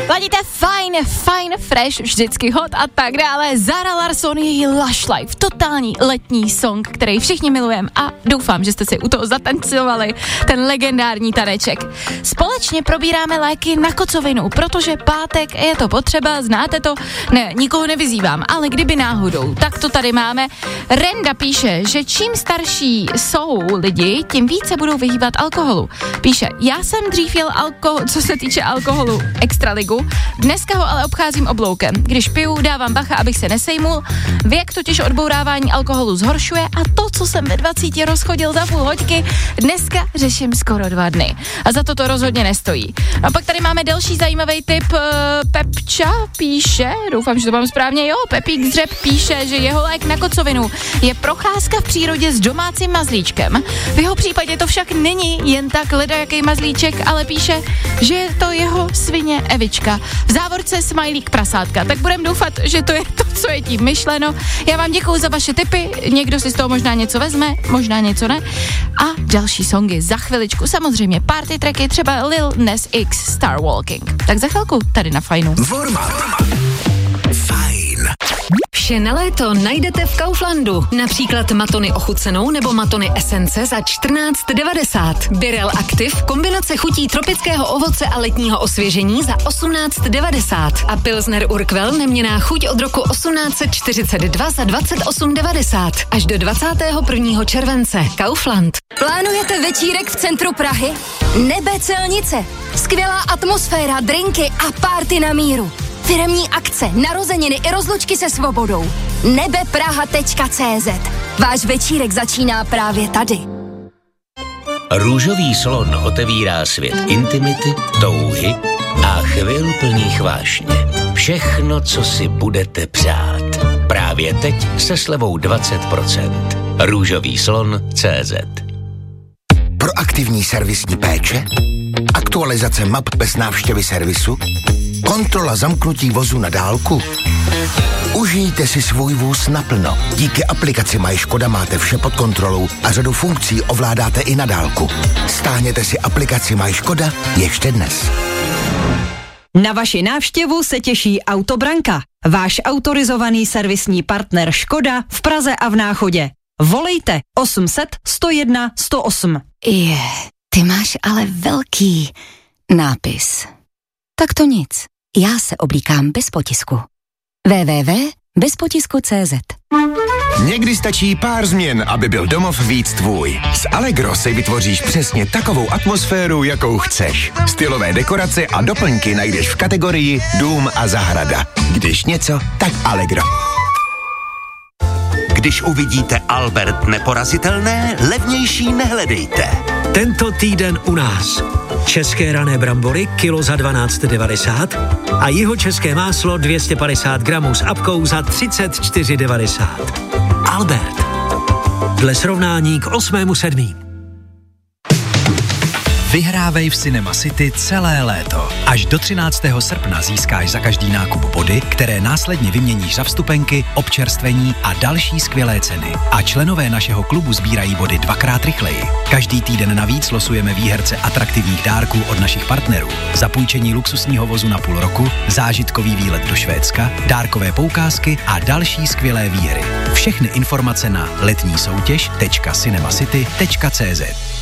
Ladíte fajn, fresh, vždycky hot a tak dále. Zara Larsson, její Lush Life, totální letní song, který všichni milujeme a doufám, že jste si u toho zatancovali ten legendární taneček. Společně probíráme léky na kocovinu, protože pátek je to potřeba, znáte to? Ne, nikoho nevyzývám, ale kdyby náhodou, tak to tady máme. Renda píše, že čím starší jsou lidi, tím více budou vyhýbat alkoholu. Píše, já jsem dřív jel co se týče alkoholu, extraligu, dneska ho ale obcházím obloukem. Když piju, dávám bacha, abych se nesejmul. Věk totiž odbourávání alkoholu zhoršuje a to, co jsem ve 20 rozchodil za půl hoďky, dneska řeším skoro 2 dny. A za to rozhodně nestojí. A pak tady máme další zajímavý tip. Pepča píše, doufám, že to mám správně, jo, Pepík Zřeb píše, že jeho lék na kocovinu je procházka v přírodě s domácím mazlíčkem. V jeho případě to však není jen tak ledajaký mazlíček, ale píše, že je to jeho svině Evička. V závorce smajlík prasátka. Tak budem doufat, že to je to, co je tím myšleno. Já vám děkuju za vaše tipy. Někdo si z toho možná něco vezme, možná něco ne. A další songy za chviličku. Samozřejmě party tracky, třeba Lil Nas X Star Walking. Tak za chvilku tady na Fajnu. Fajn. Vše na léto najdete v Kauflandu. Například matony ochucenou nebo matony esence za 14,90. Birel Active, kombinace chutí tropického ovoce a letního osvěžení za 18,90. A Pilsner Urquell, neměnná chuť od roku 1842 za 28,90. Až do 21. července. Kaufland. Plánujete večírek v centru Prahy? Nebe Celnice. Skvělá atmosféra, drinky a party na míru. Firemní akce, narozeniny i rozlučky se svobodou. nebepraha.cz. Váš večírek začíná právě tady. Růžový slon otevírá svět intimity, touhy a chvil plných vášně. Všechno, co si budete přát. Právě teď se slevou 20%. Růžový slon.cz. Proaktivní servisní péče, aktualizace map bez návštěvy servisu, kontrola zamknutí vozu na dálku. Užijte si svůj vůz naplno. Díky aplikaci MyŠkoda máte vše pod kontrolou a řadu funkcí ovládáte i na dálku. Stáhněte si aplikaci MyŠkoda ještě dnes. Na vaši návštěvu se těší Autobranka, váš autorizovaný servisní partner Škoda v Praze a v Náchodě. Volejte 800 101 108. Ty máš ale velký nápis. Tak to nic. Já se oblíkám bez potisku. www.bezpotisku.cz. Někdy stačí pár změn, aby byl domov víc tvůj. S Allegro si vytvoříš přesně takovou atmosféru, jakou chceš. Stylové dekorace a doplňky najdeš v kategorii Dům a zahrada. Když něco, tak Allegro. Když uvidíte Albert neporazitelné, levnější nehledejte. Tento týden u nás. České rané brambory, kilo za 12,90 a jihočeské máslo 250 gramů s apkou za 34,90. Albert. Dle srovnání k 8.7. Vyhrávej v Cinema City celé léto. Až do 13. srpna získáš za každý nákup body, které následně vyměníš za vstupenky, občerstvení a další skvělé ceny. A členové našeho klubu sbírají body 2x rychleji. Každý týden navíc losujeme výherce atraktivních dárků od našich partnerů. Zapůjčení luxusního vozu na půl roku, zážitkový výlet do Švédska, dárkové poukázky a další skvělé výhry. Všechny informace na letní soutěž.cinemacity.cz.